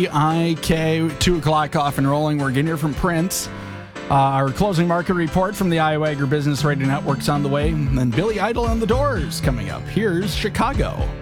IK, 2 o'clock off and rolling. We're going to hear from Prince. Our closing market report from the Iowa Agribusiness Radio Network's on the way. And then Billy Idol on the Doors coming up. Here's Chicago.